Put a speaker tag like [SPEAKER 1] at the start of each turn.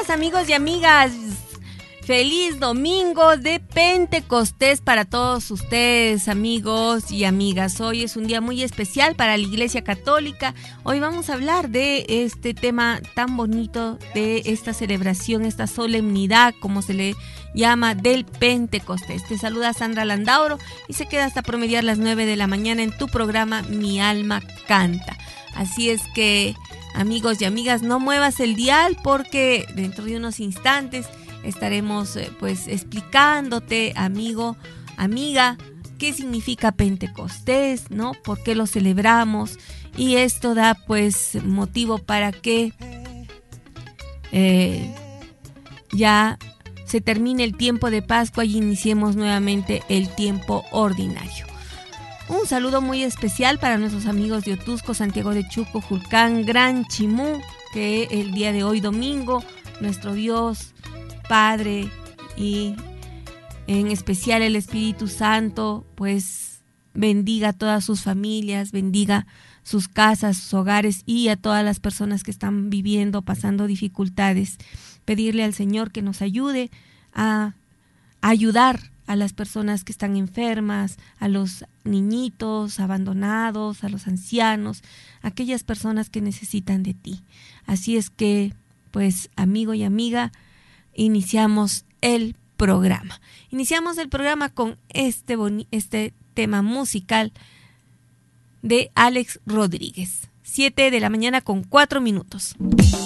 [SPEAKER 1] días, amigos y amigas. Feliz domingo de Pentecostés para todos ustedes, amigos y amigas. Hoy es un día muy especial para la Iglesia Católica. Hoy vamos a hablar de este tema tan bonito, de esta celebración, esta solemnidad, como se le llama, del Pentecostés. Te saluda Sandra Landauro y se queda hasta promediar las 9 de la mañana en tu programa Mi Alma Canta. Así es que, amigos y amigas, no muevas el dial porque dentro de unos instantes estaremos pues explicándote, amigo, amiga, qué significa Pentecostés, ¿no? ¿Por qué lo celebramos? Y esto da pues motivo para que ya se termine el tiempo de Pascua y iniciemos nuevamente el tiempo ordinario. Un saludo muy especial para nuestros amigos de Otusco, Santiago de Chuco, Julcán, Gran Chimú, que el día de hoy domingo, nuestro Dios Padre y en especial el Espíritu Santo, pues bendiga a todas sus familias, bendiga sus casas, sus hogares y a todas las personas que están viviendo, pasando dificultades. Pedirle al Señor que nos ayude a ayudar a las personas que están enfermas, a los niñitos abandonados, a los ancianos, a aquellas personas que necesitan de ti. Así es que, pues, amigo y amiga, iniciamos el programa. Iniciamos el programa con este tema musical de Alex Rodríguez. 7 de la mañana con 4 minutos.